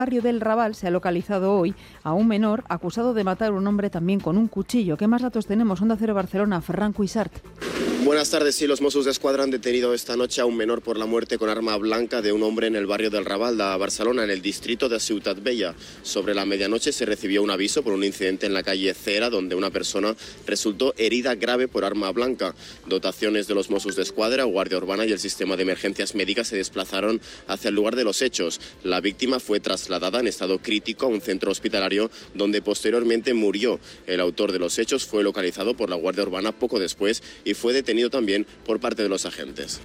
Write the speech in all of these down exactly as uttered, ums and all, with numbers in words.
barrio del Raval se ha localizado hoy a un menor acusado de matar a un hombre también con un cuchillo. ¿Qué más datos tenemos? Onda Cero Barcelona, Ferran Cuixart. Buenas tardes. Sí, los Mossos d'Esquadra han detenido esta noche a un menor por la muerte con arma blanca de un hombre en el barrio del Raval de Barcelona, en el distrito de Ciutat Vella. Sobre la medianoche se recibió un aviso por un incidente en la calle Cera, donde una persona resultó herida grave por arma blanca. Dotaciones de los Mossos d'Esquadra, Guardia Urbana y el sistema de emergencias médicas se desplazaron hacia el lugar de los hechos. La víctima fue trasladada en estado crítico a un centro hospitalario, donde posteriormente murió. El autor de los hechos fue localizado por la Guardia Urbana poco después y fue detenido también por parte de los agentes.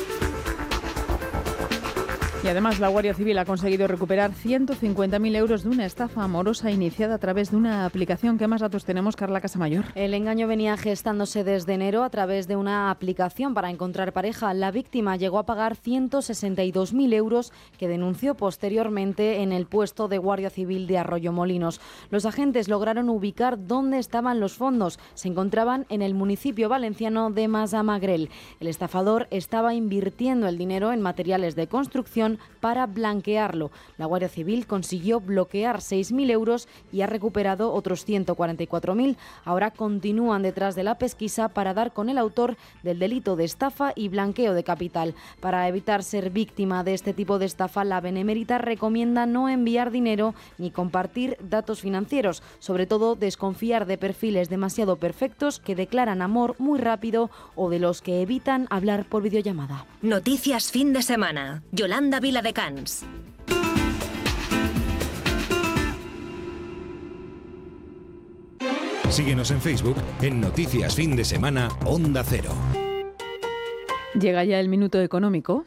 Y además la Guardia Civil ha conseguido recuperar ciento cincuenta mil euros de una estafa amorosa iniciada a través de una aplicación. ¿Qué más datos tenemos, Carla Casamayor? El engaño venía gestándose desde enero a través de una aplicación para encontrar pareja. La víctima llegó a pagar ciento sesenta y dos mil euros que denunció posteriormente en el puesto de Guardia Civil de Arroyomolinos. Los agentes lograron ubicar dónde estaban los fondos. Se encontraban en el municipio valenciano de Massamagrell. El estafador estaba invirtiendo el dinero en materiales de construcción para blanquearlo. La Guardia Civil consiguió bloquear seis mil euros y ha recuperado otros ciento cuarenta y cuatro mil. Ahora continúan detrás de la pesquisa para dar con el autor del delito de estafa y blanqueo de capital. Para evitar ser víctima de este tipo de estafa, la Benemérita recomienda no enviar dinero ni compartir datos financieros. Sobre todo, desconfiar de perfiles demasiado perfectos que declaran amor muy rápido o de los que evitan hablar por videollamada. Noticias fin de semana. Yolanda Viladecans. Síguenos en Facebook en Noticias Fin de Semana Onda Cero. Llega ya el minuto económico.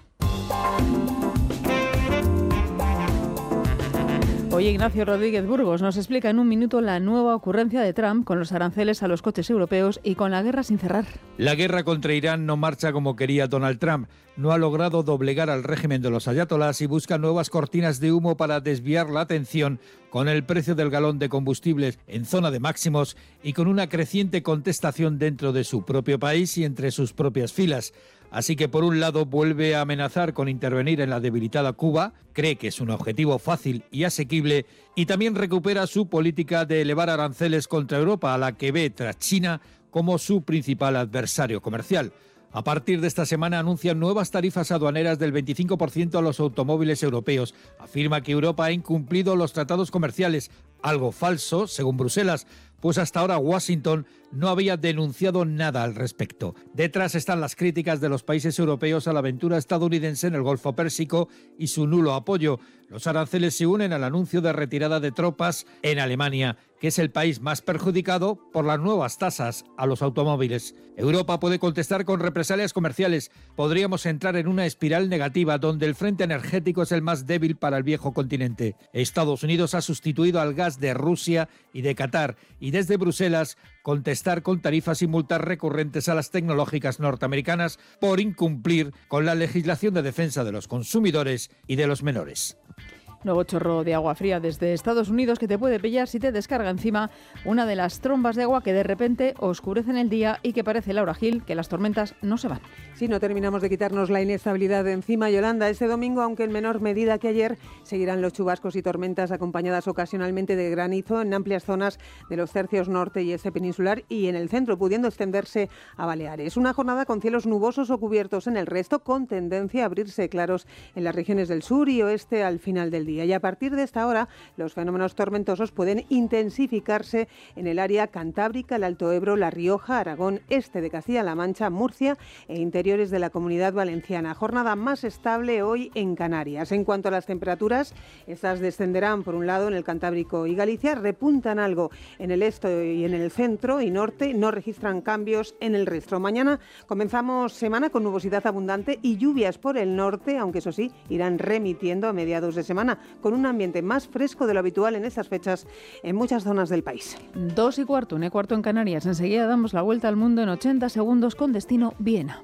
Hoy Ignacio Rodríguez Burgos nos explica en un minuto la nueva ocurrencia de Trump con los aranceles a los coches europeos y con la guerra sin cerrar. La guerra contra Irán no marcha como quería Donald Trump. No ha logrado doblegar al régimen de los ayatolás y busca nuevas cortinas de humo para desviar la atención, con el precio del galón de combustibles en zona de máximos y con una creciente contestación dentro de su propio país y entre sus propias filas. Así que por un lado vuelve a amenazar con intervenir en la debilitada Cuba, cree que es un objetivo fácil y asequible, y también recupera su política de elevar aranceles contra Europa, a la que ve tras China como su principal adversario comercial. A partir de esta semana anuncian nuevas tarifas aduaneras del veinticinco por ciento a los automóviles europeos. Afirma que Europa ha incumplido los tratados comerciales, algo falso, según Bruselas, pues hasta ahora Washington no había denunciado nada al respecto. Detrás están las críticas de los países europeos a la aventura estadounidense en el Golfo Pérsico y su nulo apoyo. Los aranceles se unen al anuncio de retirada de tropas en Alemania, que es el país más perjudicado por las nuevas tasas a los automóviles. Europa puede contestar con represalias comerciales. Podríamos entrar en una espiral negativa donde el frente energético es el más débil para el viejo continente. Estados Unidos ha sustituido al gas de Rusia y de Qatar, y desde Bruselas contestar con tarifas y multas recurrentes a las tecnológicas norteamericanas por incumplir con la legislación de defensa de los consumidores y de los menores. Nuevo chorro de agua fría desde Estados Unidos que te puede pillar si te descarga encima una de las trombas de agua que de repente oscurecen el día y que parece, Laura Gil, que las tormentas no se van. Sí, no terminamos de quitarnos la inestabilidad de encima, Yolanda. Este domingo, aunque en menor medida que ayer, seguirán los chubascos y tormentas acompañadas ocasionalmente de granizo en amplias zonas de los tercios norte y este peninsular y en el centro, pudiendo extenderse a Baleares. Una jornada con cielos nubosos o cubiertos en el resto, con tendencia a abrirse claros en las regiones del sur y oeste al final del día. Y a partir de esta hora, los fenómenos tormentosos pueden intensificarse en el área cantábrica, el Alto Ebro, La Rioja, Aragón, este de Castilla-La Mancha, Murcia e interiores de la Comunidad Valenciana. Jornada más estable hoy en Canarias. En cuanto a las temperaturas, estas descenderán por un lado en el Cantábrico y Galicia, repuntan algo en el este y en el centro y norte, no registran cambios en el resto. Mañana comenzamos semana con nubosidad abundante y lluvias por el norte, aunque eso sí, irán remitiendo a mediados de semana, con un ambiente más fresco de lo habitual en estas fechas en muchas zonas del país. Dos y cuarto, una y cuarto en Canarias. Enseguida damos la vuelta al mundo en ochenta segundos con destino Viena.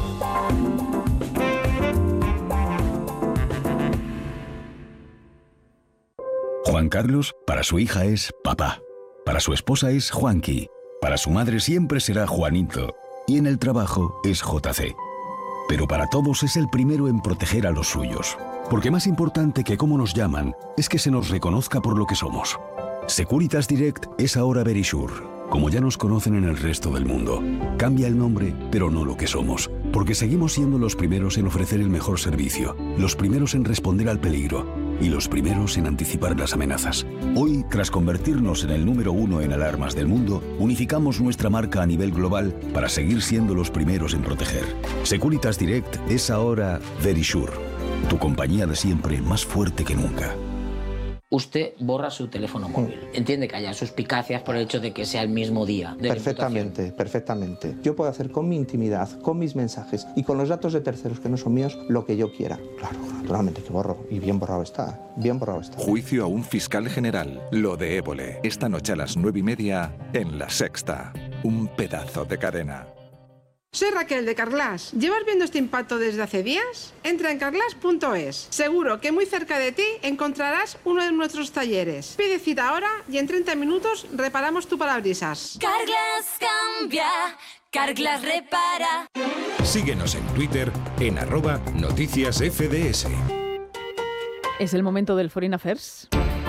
Juan Carlos, para su hija es papá. Para su esposa es Juanqui. Para su madre siempre será Juanito. Y en el trabajo es J C. pero para todos es el primero en proteger a los suyos. Porque más importante que cómo nos llaman es que se nos reconozca por lo que somos. Securitas Direct es ahora Verisure, como ya nos conocen en el resto del mundo. Cambia el nombre, pero no lo que somos, porque seguimos siendo los primeros en ofrecer el mejor servicio, los primeros en responder al peligro y los primeros en anticipar las amenazas. Hoy, tras convertirnos en el número uno en alarmas del mundo, unificamos nuestra marca a nivel global para seguir siendo los primeros en proteger. Securitas Direct es ahora Verisure, tu compañía de siempre más fuerte que nunca. Usted borra su teléfono móvil. Entiende que haya suspicacias por el hecho de que sea el mismo día de Perfectamente, perfectamente. Yo puedo hacer con mi intimidad, con mis mensajes y con los datos de terceros que no son míos lo que yo quiera. Claro, naturalmente que borro. Y bien borrado está, bien borrado está. Juicio a un fiscal general. Lo de Évole. Esta noche a las nueve y media en La Sexta. Un pedazo de cadena. Soy Raquel de Carglass. ¿Llevas viendo este impacto desde hace días? Entra en carglass punto es. Seguro que muy cerca de ti encontrarás uno de nuestros talleres. Pide cita ahora y en treinta minutos reparamos tu parabrisas. Carglass cambia, Carglass repara. Síguenos en Twitter en arroba noticias F D S. Es el momento del Foreign Affairs.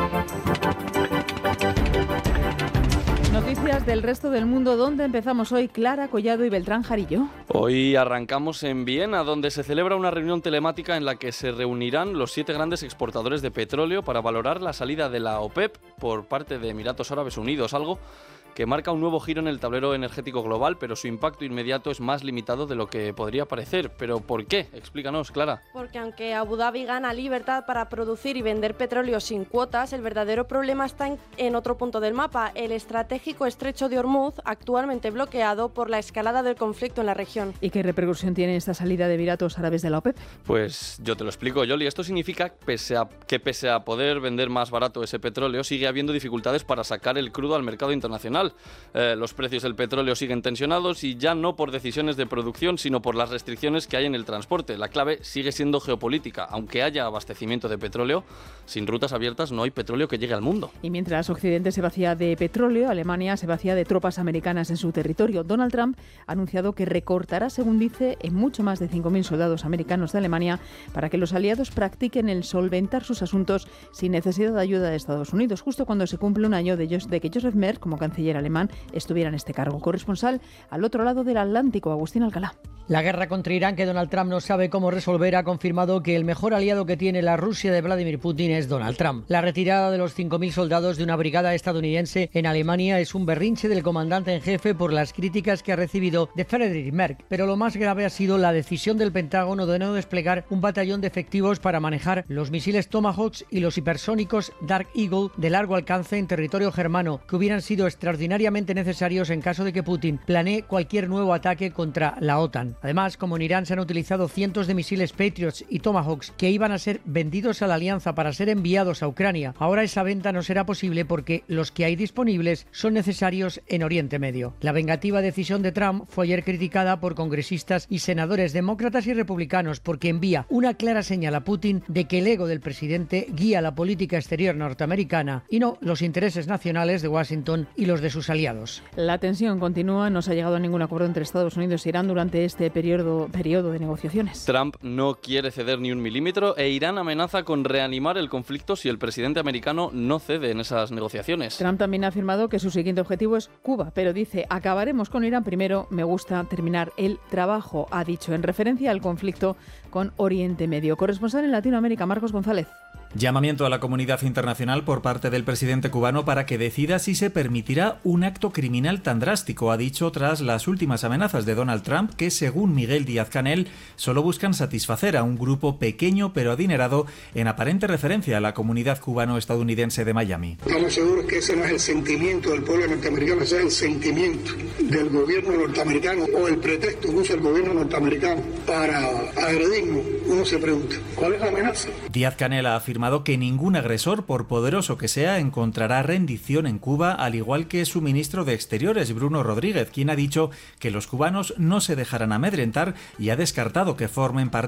Noticias del resto del mundo, donde empezamos hoy. Clara Collado y Beltrán Jarillo. Hoy arrancamos en Viena, donde se celebra una reunión telemática en la que se reunirán los siete grandes exportadores de petróleo para valorar la salida de la OPEP por parte de Emiratos Árabes Unidos, algo que marca un nuevo giro en el tablero energético global, pero su impacto inmediato es más limitado de lo que podría parecer. ¿Pero por qué? Explícanos, Clara. Porque aunque Abu Dhabi gana libertad para producir y vender petróleo sin cuotas, el verdadero problema está en, en otro punto del mapa, el estratégico estrecho de Hormuz, actualmente bloqueado por la escalada del conflicto en la región. ¿Y qué repercusión tiene esta salida de Emiratos Árabes de la OPEP? Pues yo te lo explico, Yoli. Esto significa pese a, que pese a poder vender más barato ese petróleo, sigue habiendo dificultades para sacar el crudo al mercado internacional. Eh, los precios del petróleo siguen tensionados y ya no por decisiones de producción, sino por las restricciones que hay en el transporte. La clave sigue siendo geopolítica. Aunque haya abastecimiento de petróleo, sin rutas abiertas no hay petróleo que llegue al mundo. Y mientras Occidente se vacía de petróleo, Alemania se vacía de tropas americanas en su territorio. Donald Trump ha anunciado que recortará, según dice, en mucho más de cinco mil soldados americanos de Alemania para que los aliados practiquen el solventar sus asuntos sin necesidad de ayuda de Estados Unidos, justo cuando se cumple un año de, de que Joseph Merz, como canciller alemán, estuviera en este cargo. Corresponsal al otro lado del Atlántico, Agustín Alcalá. La guerra contra Irán, que Donald Trump no sabe cómo resolver, ha confirmado que el mejor aliado que tiene la Rusia de Vladimir Putin es Donald Trump. La retirada de los cinco mil soldados de una brigada estadounidense en Alemania es un berrinche del comandante en jefe por las críticas que ha recibido de Friedrich Merz. Pero lo más grave ha sido la decisión del Pentágono de no desplegar un batallón de efectivos para manejar los misiles Tomahawk y los hipersónicos Dark Eagle de largo alcance en territorio germano, que hubieran sido extraordinariamente necesarios en caso de que Putin planee cualquier nuevo ataque contra la OTAN. Además, como en Irán se han utilizado cientos de misiles Patriots y Tomahawks que iban a ser vendidos a la alianza para ser enviados a Ucrania, ahora esa venta no será posible porque los que hay disponibles son necesarios en Oriente Medio. La vengativa decisión de Trump fue ayer criticada por congresistas y senadores demócratas y republicanos porque envía una clara señal a Putin de que el ego del presidente guía la política exterior norteamericana y no los intereses nacionales de Washington y los de sus aliados. La tensión continúa, no se ha llegado a ningún acuerdo entre Estados Unidos e Irán durante este periodo, periodo de negociaciones. Trump no quiere ceder ni un milímetro e Irán amenaza con reanimar el conflicto si el presidente americano no cede en esas negociaciones. Trump también ha afirmado que su siguiente objetivo es Cuba, pero dice, acabaremos con Irán primero, me gusta terminar el trabajo, ha dicho, en referencia al conflicto con Oriente Medio. Corresponsal en Latinoamérica, Marcos González. Llamamiento a la comunidad internacional por parte del presidente cubano para que decida si se permitirá un acto criminal tan drástico, ha dicho tras las últimas amenazas de Donald Trump que, según Miguel Díaz-Canel, solo buscan satisfacer a un grupo pequeño pero adinerado en aparente referencia a la comunidad cubano-estadounidense de Miami. Estamos seguros que ese no es el sentimiento del pueblo norteamericano, ese es el sentimiento del gobierno norteamericano o el pretexto que usa el gobierno norteamericano para agredirnos. Uno se pregunta, ¿cuál es la amenaza? Díaz-Canel ha afirmado que ningún agresor, por poderoso que sea, encontrará rendición en Cuba, al igual que su ministro de Exteriores, Bruno Rodríguez, quien ha dicho que los cubanos no se dejarán amedrentar y ha descartado que formen parte